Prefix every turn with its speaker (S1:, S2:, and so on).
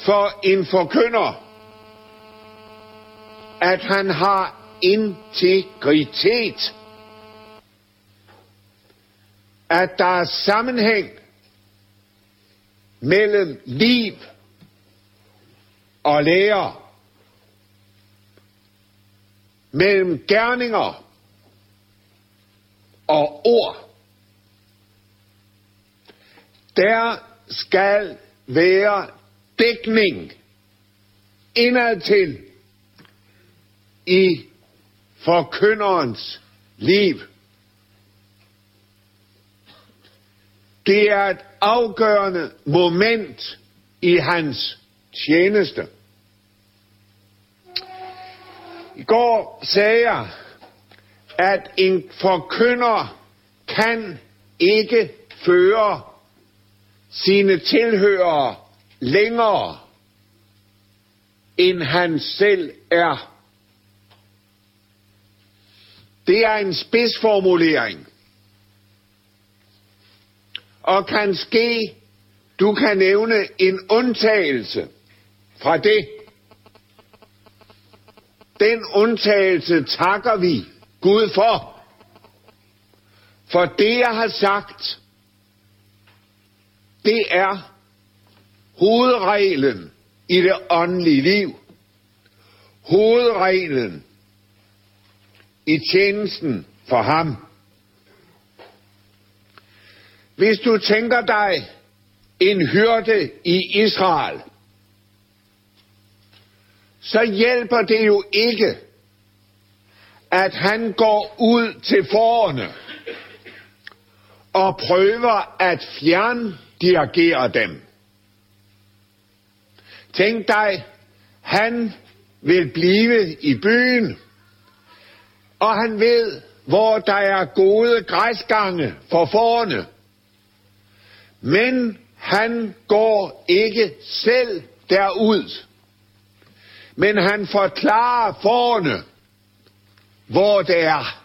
S1: for en forkynder, at han har integritet. At der er sammenhæng mellem liv og lære, mellem gerninger og ord. Der skal være dækning indadtil i forkynderens liv. Det er et afgørende moment i hans tjeneste. I går sagde jeg, at en forkynder kan ikke føre sine tilhørere længere, end han selv er. Det er en spidsformulering. Og kan ske, du kan nævne en undtagelse fra det. Den undtagelse takker vi Gud for. For det, jeg har sagt, det er hovedreglen i det åndelige liv. Hovedreglen i tjenesten for ham. Hvis du tænker dig en hyrde i Israel, så hjælper det jo ikke, at han går ud til fårene og prøver at fjerndirigere dem. Tænk dig, han vil blive i byen, og han ved, hvor der er gode græsgange for fårene. Men han går ikke selv derud. Men han forklarer fårene, hvor det er.